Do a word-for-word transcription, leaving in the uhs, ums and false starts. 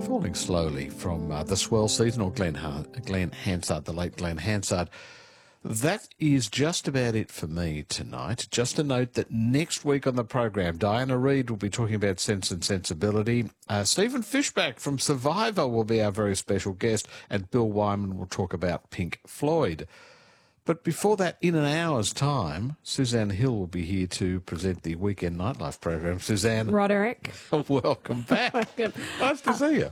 falling slowly from uh, the swell season, or Glenn, ha- Glenn Hansard, the late Glenn Hansard. That is just about it for me tonight. Just a note that next week on the program, Diana Reid will be talking about Sense and Sensibility. Uh, Stephen Fishback from Survivor will be our very special guest, and Bill Wyman will talk about Pink Floyd. But before that, in an hour's time, Suzanne Hill will be here to present the Weekend Nightlife program. Suzanne. Roderick. Welcome back. Nice to see you.